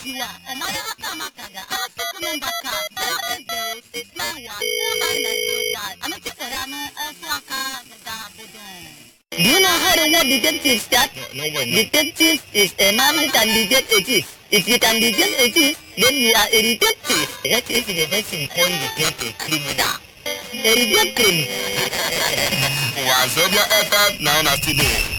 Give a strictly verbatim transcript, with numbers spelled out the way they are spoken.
Sila, anaya akamakaga, asap ng baka, zero eight zero six nine one four nine nine zero five. Ano si Sarama, aswaka, nagdahapodon. Do you know how the word detective starts? No, no way, no. Detective is a man who can detect a thief. If you can detect a thief, then you are a detective. That is the person calling detect a criminal. A detective. Was your effort now, not today.